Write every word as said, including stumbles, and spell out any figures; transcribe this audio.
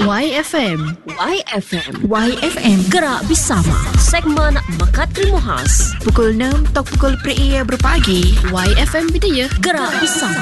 Y F M. Y F M. Y F M. Gerak bersama. Segmen Mekat Ilmu Khas. Pukul enam tok pukul per berpagi. Y F M Bidaya. Gerak bersama.